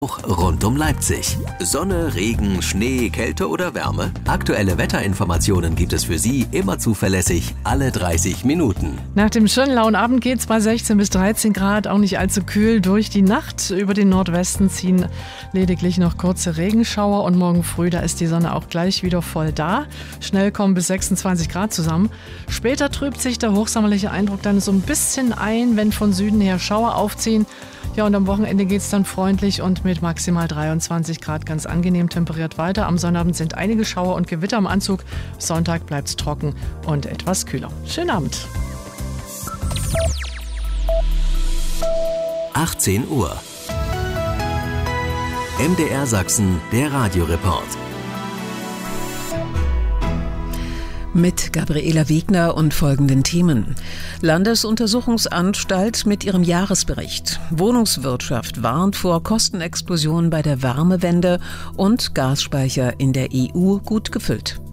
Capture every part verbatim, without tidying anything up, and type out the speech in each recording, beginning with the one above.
Rund um Leipzig. Sonne, Regen, Schnee, Kälte oder Wärme? Aktuelle Wetterinformationen gibt es für Sie immer zuverlässig, alle dreißig Minuten. Nach dem schönen lauen Abend geht es bei sechzehn bis dreizehn Grad, auch nicht allzu kühl, durch die Nacht. Über den Nordwesten ziehen lediglich noch kurze Regenschauer und morgen früh, da ist die Sonne auch gleich wieder voll da. Schnell kommen bis sechsundzwanzig Grad zusammen. Später trübt sich der hochsommerliche Eindruck dann so ein bisschen ein, wenn von Süden her Schauer aufziehen. Ja, und am Wochenende geht es dann freundlich und mit maximal dreiundzwanzig Grad ganz angenehm temperiert weiter. Am Sonnabend sind einige Schauer und Gewitter im Anzug. Sonntag bleibt es trocken und etwas kühler. Schönen Abend. achtzehn Uhr. M D R Sachsen, der Radioreport. Mit Gabriela Wegner und folgenden Themen. Landesuntersuchungsanstalt mit ihrem Jahresbericht. Wohnungswirtschaft warnt vor Kostenexplosion bei der Wärmewende und Gasspeicher in der E U gut gefüllt.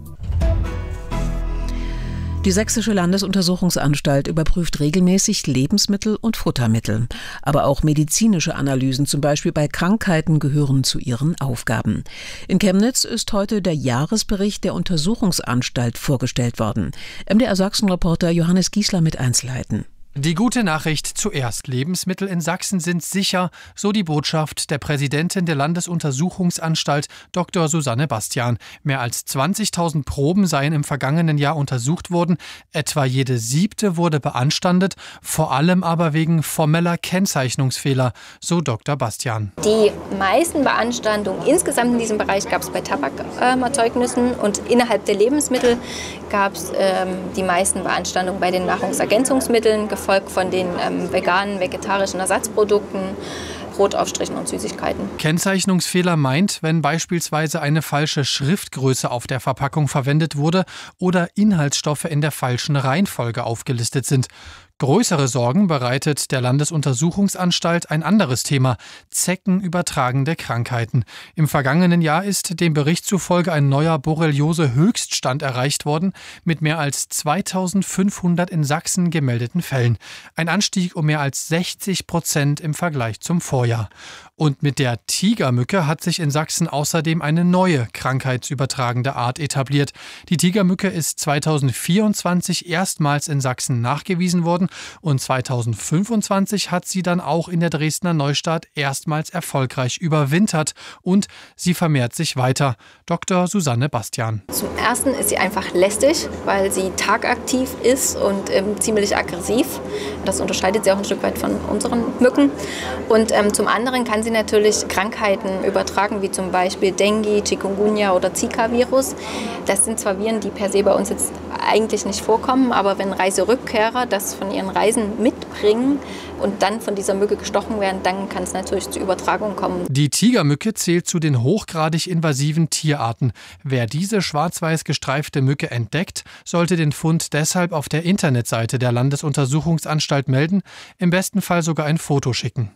Die Sächsische Landesuntersuchungsanstalt überprüft regelmäßig Lebensmittel und Futtermittel. Aber auch medizinische Analysen, zum Beispiel bei Krankheiten, gehören zu ihren Aufgaben. In Chemnitz ist heute der Jahresbericht der Untersuchungsanstalt vorgestellt worden. M D R Sachsen-Reporter Johannes Giesler mit Einzelheiten. Die gute Nachricht zuerst. Lebensmittel in Sachsen sind sicher, so die Botschaft der Präsidentin der Landesuntersuchungsanstalt, Doktor Susanne Bastian. Mehr als zwanzigtausend Proben seien im vergangenen Jahr untersucht worden. Etwa jede siebte wurde beanstandet, vor allem aber wegen formeller Kennzeichnungsfehler, so Doktor Bastian. Die meisten Beanstandungen insgesamt in diesem Bereich gab es bei Tabakerzeugnissen und innerhalb der Lebensmittel gab es ähm, die meisten Beanstandungen bei den Nahrungsergänzungsmitteln, gefolgt von den ähm, veganen, vegetarischen Ersatzprodukten, Brotaufstrichen und Süßigkeiten. Kennzeichnungsfehler meint, wenn beispielsweise eine falsche Schriftgröße auf der Verpackung verwendet wurde oder Inhaltsstoffe in der falschen Reihenfolge aufgelistet sind. Größere Sorgen bereitet der Landesuntersuchungsanstalt ein anderes Thema: zeckenübertragende Krankheiten. Im vergangenen Jahr ist dem Bericht zufolge ein neuer Borreliose-Höchststand erreicht worden, mit mehr als zweitausendfünfhundert in Sachsen gemeldeten Fällen. Ein Anstieg um mehr als sechzig Prozent im Vergleich zum Vorjahr. Und mit der Tigermücke hat sich in Sachsen außerdem eine neue krankheitsübertragende Art etabliert. Die Tigermücke ist zweitausendvierundzwanzig erstmals in Sachsen nachgewiesen worden und zweitausendfünfundzwanzig hat sie dann auch in der Dresdner Neustadt erstmals erfolgreich überwintert und sie vermehrt sich weiter. Doktor Susanne Bastian. Zum Ersten ist sie einfach lästig, weil sie tagaktiv ist und ähm, ziemlich aggressiv. Das unterscheidet sie auch ein Stück weit von unseren Mücken. Und ähm, zum anderen kann sie natürlich Krankheiten übertragen, wie zum Beispiel Dengue, Chikungunya oder Zika-Virus. Das sind zwar Viren, die per se bei uns jetzt eigentlich nicht vorkommen, aber wenn Reiserückkehrer das von ihren Reisen mitbringen und dann von dieser Mücke gestochen werden, dann kann es natürlich zu Übertragung kommen. Die Tigermücke zählt zu den hochgradig invasiven Tierarten. Wer diese schwarz-weiß gestreifte Mücke entdeckt, sollte den Fund deshalb auf der Internetseite der Landesuntersuchungsanstalt melden, im besten Fall sogar ein Foto schicken.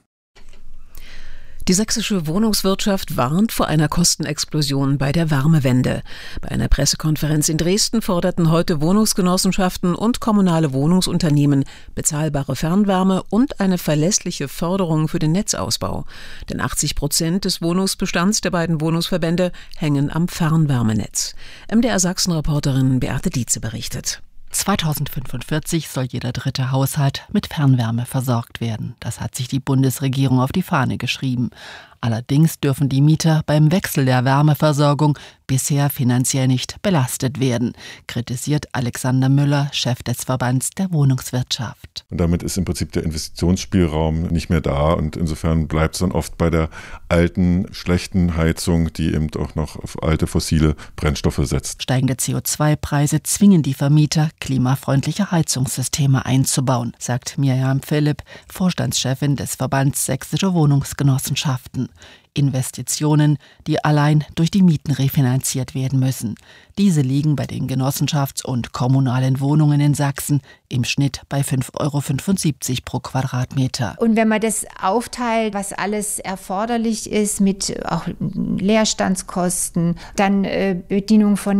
Die sächsische Wohnungswirtschaft warnt vor einer Kostenexplosion bei der Wärmewende. Bei einer Pressekonferenz in Dresden forderten heute Wohnungsgenossenschaften und kommunale Wohnungsunternehmen bezahlbare Fernwärme und eine verlässliche Förderung für den Netzausbau. Denn achtzig Prozent des Wohnungsbestands der beiden Wohnungsverbände hängen am Fernwärmenetz. M D R Sachsen-Reporterin Beate Dietze berichtet. zweitausendfünfundvierzig soll jeder dritte Haushalt mit Fernwärme versorgt werden. Das hat sich die Bundesregierung auf die Fahne geschrieben. Allerdings dürfen die Mieter beim Wechsel der Wärmeversorgung bisher finanziell nicht belastet werden, kritisiert Alexander Müller, Chef des Verbands der Wohnungswirtschaft. Und damit ist im Prinzip der Investitionsspielraum nicht mehr da und insofern bleibt es dann oft bei der alten, schlechten Heizung, die eben auch noch auf alte fossile Brennstoffe setzt. Steigende C O zwei Preise zwingen die Vermieter, klimafreundliche Heizungssysteme einzubauen, sagt Mirjam Philipp, Vorstandschefin des Verbands Sächsische Wohnungsgenossenschaften. Investitionen, die allein durch die Mieten refinanziert werden müssen. Diese liegen bei den Genossenschafts- und kommunalen Wohnungen in Sachsen im Schnitt bei fünf Euro fünfundsiebzig pro Quadratmeter. Und wenn man das aufteilt, was alles erforderlich ist mit auch Leerstandskosten, dann äh, Bedienung von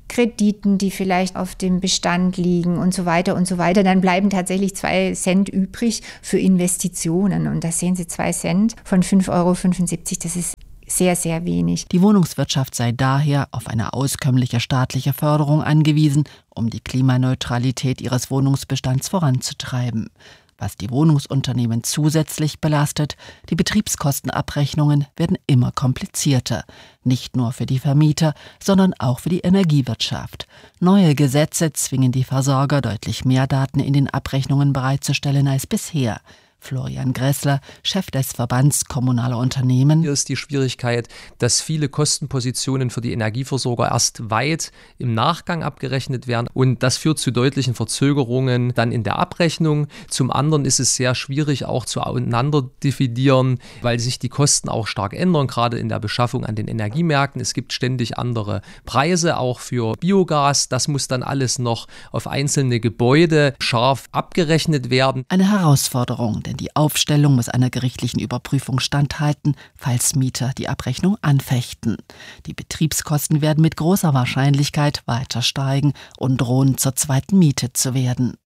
Krediten, die vielleicht auf dem Bestand liegen und so weiter und so weiter. Dann bleiben tatsächlich zwei Cent übrig für Investitionen. Und da sehen Sie zwei Cent von fünf Euro fünfundsiebzig. Das ist sehr, sehr wenig. Die Wohnungswirtschaft sei daher auf eine auskömmliche staatliche Förderung angewiesen, um die Klimaneutralität ihres Wohnungsbestands voranzutreiben. Was die Wohnungsunternehmen zusätzlich belastet, die Betriebskostenabrechnungen werden immer komplizierter. Nicht nur für die Vermieter, sondern auch für die Energiewirtschaft. Neue Gesetze zwingen die Versorger, deutlich mehr Daten in den Abrechnungen bereitzustellen als bisher. Florian Gressler, Chef des Verbands Kommunaler Unternehmen. Hier ist die Schwierigkeit, dass viele Kostenpositionen für die Energieversorger erst weit im Nachgang abgerechnet werden und das führt zu deutlichen Verzögerungen dann in der Abrechnung. Zum anderen ist es sehr schwierig auch zu auseinander dividieren, weil sich die Kosten auch stark ändern, gerade in der Beschaffung an den Energiemärkten. Es gibt ständig andere Preise, auch für Biogas. Das muss dann alles noch auf einzelne Gebäude scharf abgerechnet werden. Eine Herausforderung, denn die Aufstellung muss einer gerichtlichen Überprüfung standhalten, falls Mieter die Abrechnung anfechten. Die Betriebskosten werden mit großer Wahrscheinlichkeit weiter steigen und drohen zur zweiten Miete zu werden.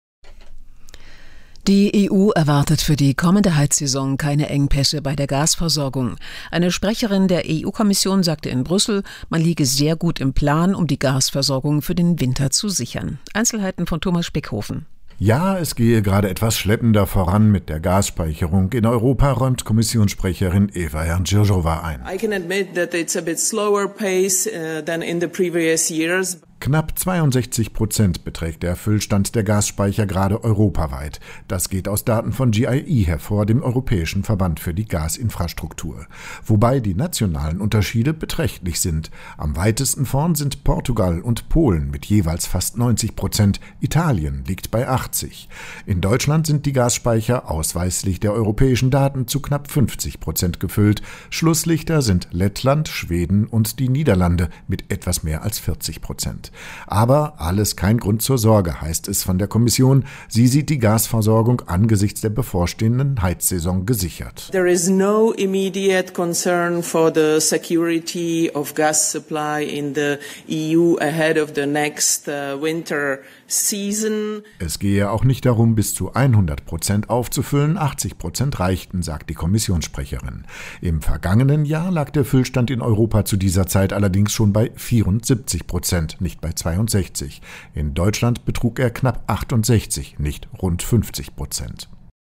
Die E U erwartet für die kommende Heizsaison keine Engpässe bei der Gasversorgung. Eine Sprecherin der E U-Kommission sagte in Brüssel, man liege sehr gut im Plan, um die Gasversorgung für den Winter zu sichern. Einzelheiten von Thomas Speckhofen. Ja, es gehe gerade etwas schleppender voran mit der Gasspeicherung in Europa, räumt Kommissionssprecherin Eva Janjiřová ein. I can admit that it's a bit slower pace uh, than in the previous years. Knapp zweiundsechzig Prozent beträgt der Füllstand der Gasspeicher gerade europaweit. Das geht aus Daten von G I E hervor, dem Europäischen Verband für die Gasinfrastruktur. Wobei die nationalen Unterschiede beträchtlich sind. Am weitesten vorn sind Portugal und Polen mit jeweils fast neunzig Prozent. Italien liegt bei achtzig. In Deutschland sind die Gasspeicher ausweislich der europäischen Daten zu knapp fünfzig Prozent gefüllt. Schlusslichter sind Lettland, Schweden und die Niederlande mit etwas mehr als vierzig Prozent. Aber alles kein Grund zur Sorge, heißt es von der Kommission. Sie sieht die Gasversorgung angesichts der bevorstehenden Heizsaison gesichert. There is no immediate concern for the security of gas supply in the E U ahead of the next uh, winter season. Es gehe auch nicht darum, bis zu hundert Prozent aufzufüllen. achtzig Prozent reichten, sagt die Kommissionssprecherin. Im vergangenen Jahr lag der Füllstand in Europa zu dieser Zeit allerdings schon bei vierundsiebzig Prozent, nicht bei zweiundsechzig. In Deutschland betrug er knapp achtundsechzig, nicht rund fünfzig Prozent.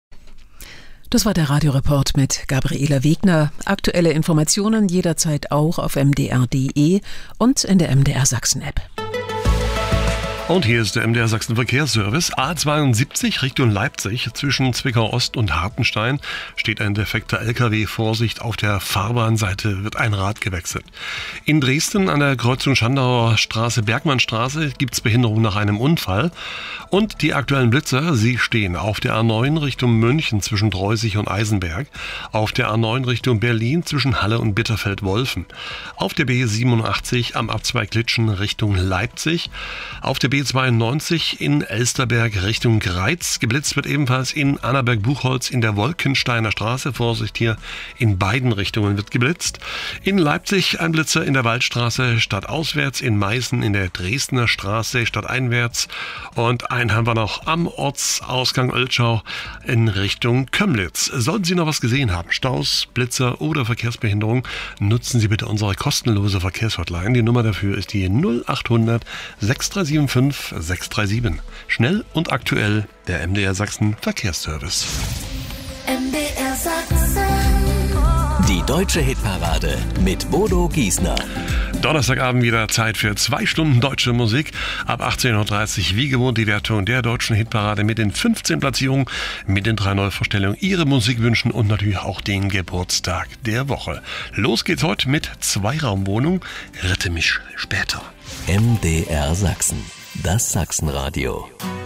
Das war der Radioreport mit Gabriela Wegner. Aktuelle Informationen jederzeit auch auf m d r punkt d e und in der M D R Sachsen-App. Und hier ist der M D R Sachsen Verkehrsservice. A zweiundsiebzig Richtung Leipzig. Zwischen Zwickau Ost und Hartenstein steht ein defekter L K W. Vorsicht, auf der Fahrbahnseite wird ein Rad gewechselt. In Dresden an der Kreuzung Schandauer Straße, Bergmannstraße gibt es Behinderung nach einem Unfall. Und die aktuellen Blitzer, sie stehen auf der A neun Richtung München zwischen Dreusig und Eisenberg. Auf der A neun Richtung Berlin zwischen Halle und Bitterfeld-Wolfen. Auf der B siebenundachtzig am Abzweig Glitschen Richtung Leipzig. Auf der B zweiundneunzig in Elsterberg Richtung Greiz. Geblitzt wird ebenfalls in Annaberg-Buchholz in der Wolkensteiner Straße. Vorsicht, hier in beiden Richtungen wird geblitzt. In Leipzig ein Blitzer in der Waldstraße stadtauswärts, in Meißen in der Dresdner Straße stadteinwärts und einen haben wir noch am Ortsausgang Oeltschau in Richtung Kömlitz. Sollten Sie noch was gesehen haben, Staus, Blitzer oder Verkehrsbehinderung, nutzen Sie bitte unsere kostenlose Verkehrshotline. Die Nummer dafür ist die null achthundert sechs drei sieben fünf sechs drei sieben. Schnell und aktuell der M D R Sachsen Verkehrsservice. M D R Sachsen. Die deutsche Hitparade mit Bodo Giesner. Donnerstagabend wieder Zeit für zwei Stunden deutsche Musik. Ab achtzehn Uhr dreißig wie gewohnt die Wertung der deutschen Hitparade mit den fünfzehn Platzierungen, mit den drei Neuvorstellungen, Ihre Musikwünschen und natürlich auch den Geburtstag der Woche. Los geht's heute mit Zweiraumwohnung. Rette mich später. M D R Sachsen, das Sachsenradio.